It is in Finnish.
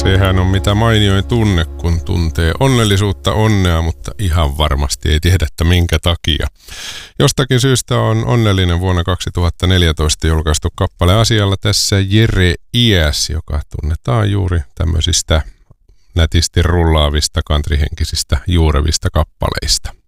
Sehän on mitä mainioin tunne, kun tuntee onnellisuutta, onnea, mutta ihan varmasti ei tiedä, että minkä takia. Jostakin syystä on onnellinen vuonna 2014 julkaistu kappale asialla tässä Jere Iäs, joka tunnetaan juuri tämmöisistä nätisti rullaavista, countryhenkisistä, juurevista kappaleista.